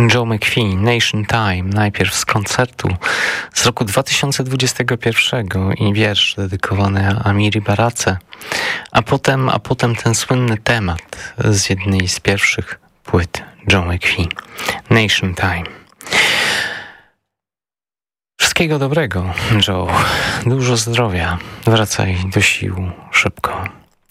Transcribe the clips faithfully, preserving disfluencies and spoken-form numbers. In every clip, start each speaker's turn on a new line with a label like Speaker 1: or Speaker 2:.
Speaker 1: Joe McPhee, Nation Time, najpierw z koncertu z roku dwa tysiące dwudziestego pierwszego i wiersz dedykowany Amiri Barace, a potem, a potem ten słynny temat z jednej z pierwszych płyt Joe McPhee, Nation Time. Wszystkiego dobrego, Joe. Dużo zdrowia. Wracaj do sił szybko.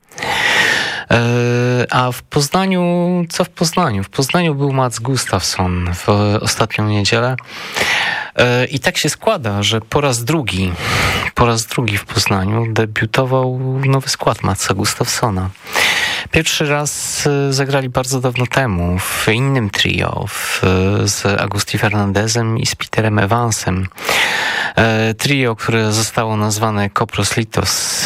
Speaker 1: A w Poznaniu, co w Poznaniu? W Poznaniu był Mats Gustafsson w ostatnią niedzielę i tak się składa, że po raz drugi, po raz drugi w Poznaniu debiutował nowy skład Matsa Gustafssona. Pierwszy raz zagrali bardzo dawno temu w innym trio w, z Agusti Fernandezem i z Peterem Evansem. Trio, które zostało nazwane Kopros Litos.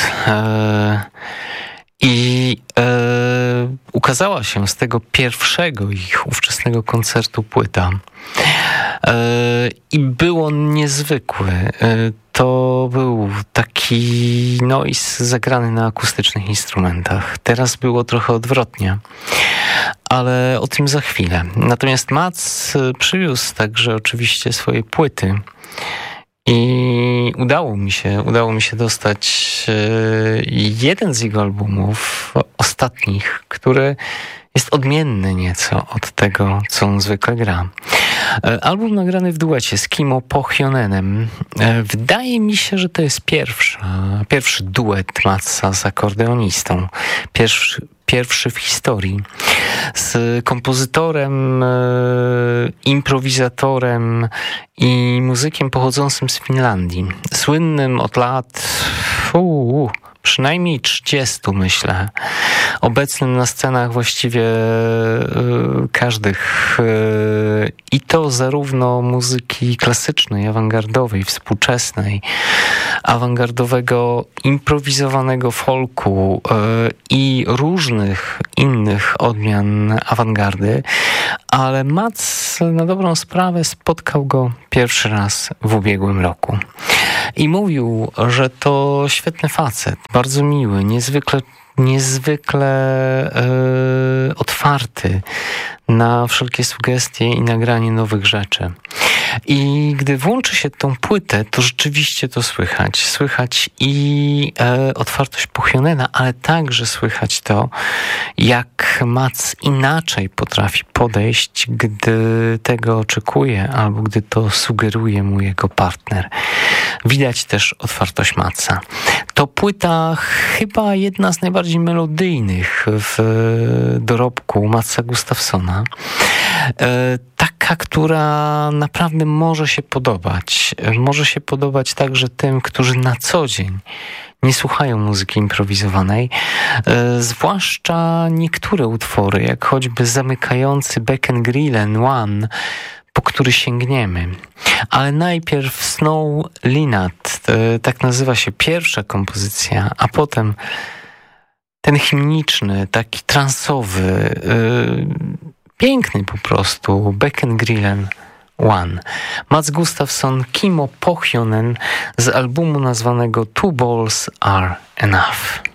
Speaker 1: I e, ukazała się z tego pierwszego ich ówczesnego koncertu płyta. E, I był on niezwykły. E, to był taki noise zagrany na akustycznych instrumentach. Teraz było trochę odwrotnie, ale o tym za chwilę. Natomiast Mats przywiózł także oczywiście swoje płyty. I udało mi się, udało mi się dostać jeden z jego albumów, ostatnich, który jest odmienny nieco od tego, co on zwykle gra. Album nagrany w duecie z Kimmo Pohjonenem. Wydaje mi się, że to jest pierwsza, pierwszy duet Matsa z akordeonistą. Pierwszy, pierwszy w historii. Z kompozytorem, e, improwizatorem i muzykiem pochodzącym z Finlandii. Słynnym od lat uu, przynajmniej trzydziestu, myślę. Obecnym na scenach właściwie e, każdych. E, I to zarówno muzyki klasycznej, awangardowej, współczesnej, awangardowego, improwizowanego folku e, i różnych innych odmian awangardy, ale Mats na dobrą sprawę spotkał go pierwszy raz w ubiegłym roku. I mówił, że to świetny facet, bardzo miły, niezwykle niezwykle e, otwarty na wszelkie sugestie i nagranie nowych rzeczy. I gdy włączy się tą płytę, to rzeczywiście to słychać. Słychać i e, otwartość Pohjonena, ale także słychać to, jak Mats inaczej potrafi podejść, gdy tego oczekuje, albo gdy to sugeruje mu jego partner. Widać też otwartość Matsa. To płyta chyba jedna z najbardziej melodyjnych w dorobku Matsa Gustafssona. E, taka, która naprawdę może się podobać. Może się podobać także tym, którzy na co dzień nie słuchają muzyki improwizowanej. E, zwłaszcza niektóre utwory, jak choćby zamykający Bekkengrillen One, po który sięgniemy. Ale najpierw Snow Linat, e, tak nazywa się pierwsza kompozycja, a potem ten hymniczny, taki transowy, e, piękny po prostu Bekkengrillen One. Mats Gustafsson, Kimmo Pohjonen z albumu nazwanego Two Balls Are Enough.